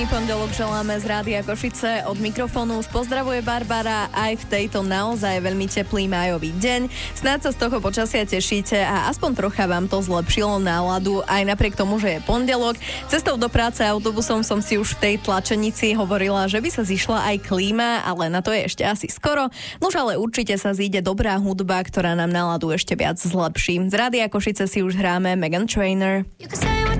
Pondelok želáme z Rádia Košice. Od mikrofónu už pozdravuje Barbara aj v tejto naozaj veľmi teplý májový deň. Snáď sa z toho počasia tešíte a aspoň trocha vám to zlepšilo náladu aj napriek tomu, že je pondelok. Cestou do práce autobusom som si už v tej tlačenici hovorila, že by sa zišla aj klíma, ale na to je ešte asi skoro. Nož ale určite sa zíde dobrá hudba, ktorá nám náladu ešte viac zlepší. Z Rádia Košice si už hráme Meghan Trainor.